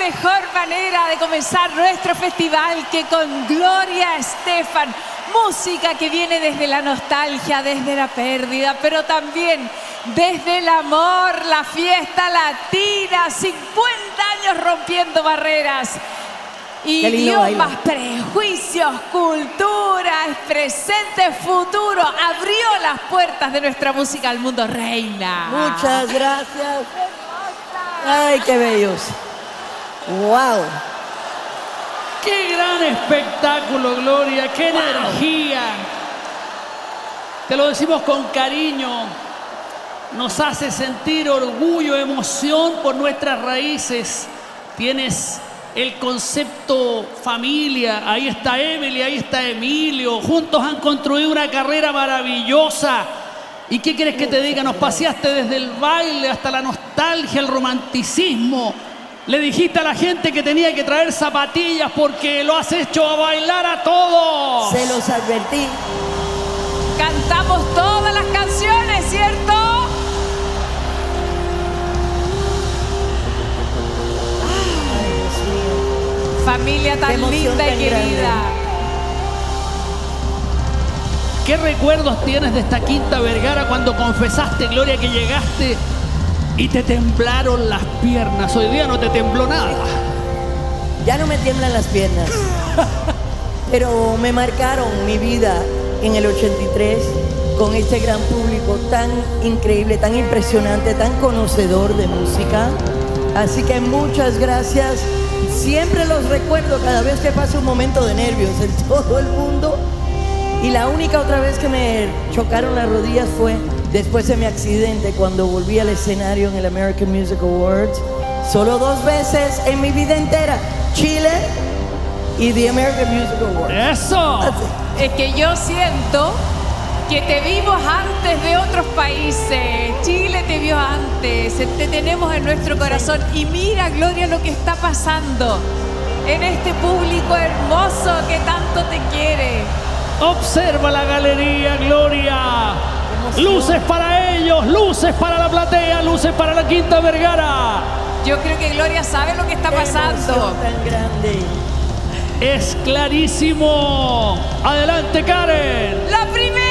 mejor manera de comenzar nuestro festival que con Gloria Estefan. Música que viene desde la nostalgia, desde la pérdida, pero también desde el amor, la fiesta latina, 50 años rompiendo barreras. Idiomas, prejuicios, cultura, presente, futuro. Abrió las puertas de nuestra música al mundo, reina. Muchas gracias. Ay, qué bellos. Wow. ¡Qué gran espectáculo, Gloria! ¡Qué energía! Te lo decimos con cariño. Nos hace sentir orgullo, emoción por nuestras raíces. Tienes el concepto familia. Ahí está Emily, ahí está Emilio. Juntos han construido una carrera maravillosa. ¿Y qué quieres que te diga? Nos paseaste desde el baile hasta la nostalgia, el romanticismo. Le dijiste a la gente que tenía que traer zapatillas porque lo has hecho a bailar a todos. Se los advertí. Cantamos todas las canciones, ¿cierto? Ay, Dios mío. Familia Qué tan emoción linda y tan querida. grande. ¿Qué recuerdos tienes de esta Quinta Vergara cuando confesaste, Gloria, que llegaste y te temblaron las piernas? Hoy día no te tembló nada. Ya no me tiemblan las piernas. Pero me marcaron mi vida en el 83 con este gran público tan increíble, tan impresionante, tan conocedor de música. Así que muchas gracias. Siempre los recuerdo cada vez que pasa un momento de nervios en todo el mundo. Y la única otra vez que me chocaron las rodillas fue después de mi accidente, cuando volví al escenario en el American Music Awards. Solo 2 veces en mi vida entera. Chile y the American Music Awards. ¡Eso! Es que yo siento que te vimos antes de otros países. Chile te vio antes. Te tenemos en nuestro corazón. Y mira, Gloria, lo que está pasando en este público hermoso que tanto te quiere. Observa la galería, Gloria. Luces para ellos, luces para la platea, luces para la Quinta Vergara. Yo creo que Gloria sabe lo que está pasando. Emoción tan grande. Es clarísimo. Adelante, Karen. La primera.